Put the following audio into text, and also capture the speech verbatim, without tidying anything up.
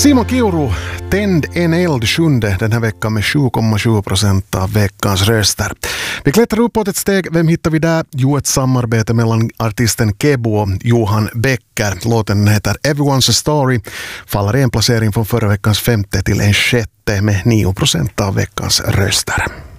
Simon Kiuru, Tänd en eld sjunde den här veckan med sju komma sju procent av veckans röster. Vi klättrar uppåt ett steg. Vem hittar vi där? Jo, ett samarbete mellan artisten Kebo och Johan Becker. Låten heter Everyone's a Story. Faller en placering från förra veckans femte till en sjätte med nio procent av veckans röster.